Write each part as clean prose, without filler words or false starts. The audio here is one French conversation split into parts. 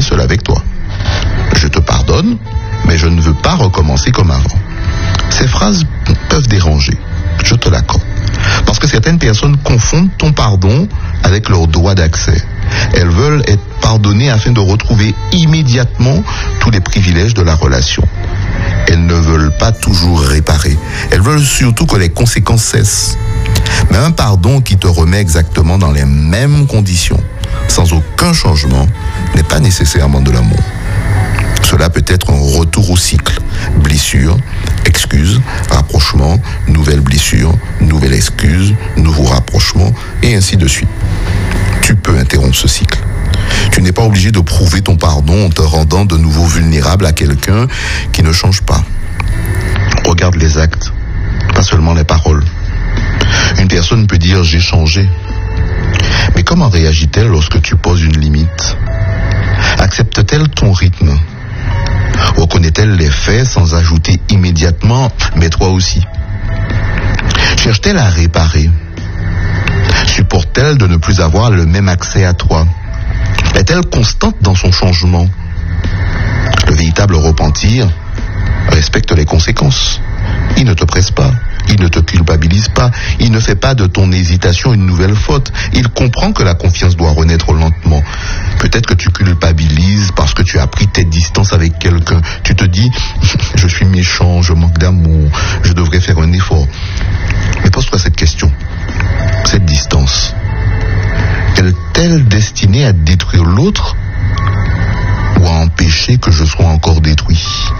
seul avec toi. Je te pardonne, mais je ne veux pas recommencer comme avant. Ces phrases peuvent déranger, je te l'accorde. Parce que certaines personnes confondent ton pardon avec leur droit d'accès. Elles veulent être pardonnées afin de retrouver immédiatement tous les privilèges de la relation. Elles ne veulent pas toujours réparer. Elles veulent surtout que les conséquences cessent. Mais un pardon qui te remet exactement dans les mêmes conditions, sans aucun changement, n'est pas nécessairement de l'amour. Cela peut être un retour au cycle. Blessure, excuse, rapprochement, nouvelle blessure, nouvelle excuse, nouveau rapprochement, et ainsi de suite. Tu peux interrompre ce cycle. Tu n'es pas obligé de prouver ton pardon en te rendant de nouveau vulnérable à quelqu'un qui ne change pas. Regarde les actes, pas seulement les paroles. Une personne peut dire « j'ai changé ». Mais comment réagit-elle lorsque tu poses une limite? Accepte-t-elle ton rythme? Reconnaît-elle les faits sans ajouter immédiatement « mais toi aussi » Cherche-t-elle à réparer? Supporte-t-elle de ne plus avoir le même accès à toi? Est-elle constante dans son changement? Le véritable repentir respecte les conséquences. Il ne te presse pas, il ne te culpabilise pas, il ne fait pas de ton hésitation une nouvelle faute. Il comprend que la confiance doit renaître lentement. Peut-être que tu culpabilises parce que tu as pris tes distances avec quelqu'un. Tu te dis, je suis méchant, je manque d'amour, je devrais faire un effort. Mais pose-toi cette question. Cette distance est-elle destinée à détruire l'autre ou à empêcher que je sois encore détruit?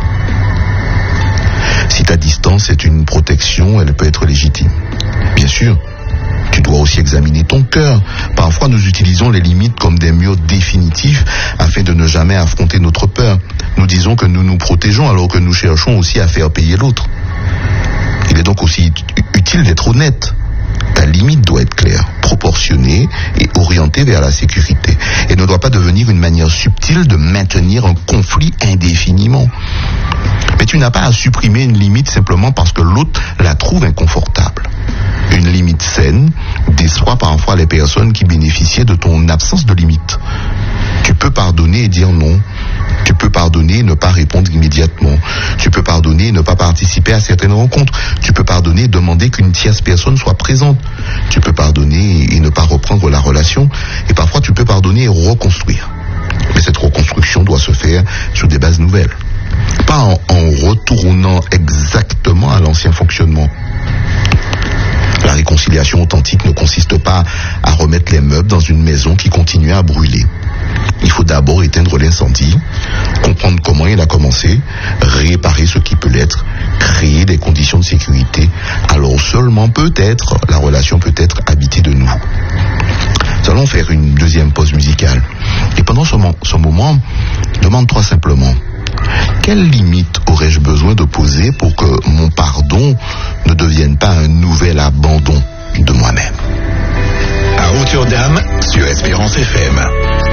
Si ta distance est une protection, elle peut être légitime. Bien sûr, tu dois aussi examiner ton cœur. Parfois, nous utilisons les limites comme des murs définitifs afin de ne jamais affronter notre peur. Nous disons que nous nous protégeons alors que nous cherchons aussi à faire payer l'autre. Il est donc aussi utile d'être honnête. Ta limite doit être claire, proportionnée et orientée vers la sécurité. Et ne doit pas devenir une manière subtile de maintenir un conflit indéfiniment. Mais tu n'as pas à supprimer une limite simplement parce que l'autre la trouve inconfortable. Une limite saine déçoit parfois les personnes qui bénéficiaient de ton absence de limite. Tu peux pardonner et dire non. Tu peux pardonner et ne pas répondre immédiatement. Tu peux pardonner et ne pas participer à certaines rencontres. Tu peux pardonner et demander qu'une tierce personne soit présente. Tu peux pardonner et ne pas reprendre la relation. Et parfois, tu peux pardonner et reconstruire. Mais cette reconstruction doit se faire sur des bases nouvelles. Pas en retournant exactement à l'ancien fonctionnement. La réconciliation authentique ne consiste pas à remettre les meubles dans une maison qui continue à brûler. Il faut d'abord éteindre l'incendie, comprendre comment il a commencé, réparer ce qui peut l'être, créer des conditions de sécurité. Alors seulement peut-être, la relation peut être habitée de nouveau. Nous allons faire une deuxième pause musicale. Et pendant ce moment, demande-toi simplement, quelle limite aurais-je besoin de poser pour que mon pardon ne devienne pas un nouvel abandon de moi-même? À hauteur d'âme sur Espérance FM.